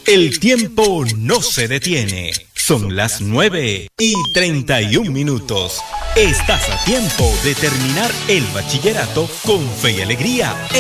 El tiempo no se detiene. Son las 9:31. Estás a tiempo de terminar el bachillerato con fe y alegría